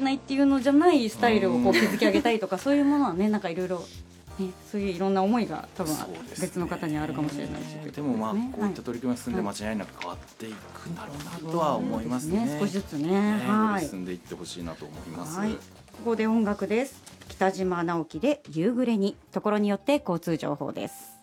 ないっていうのじゃないスタイルをこう築き上げたいとか、そういうものはね、なんかいろいろね、そういういろんな思いが多分別の方にはあるかもしれないし、 でもまあこういった取り組みが進んで間違いなく変わっていくんだろうなとは思いますね。 少しずつね、はい、 進んでいってほしいなと思います。 はい、ここで音楽です。北島直樹で夕暮れに。ところによって交通情報です。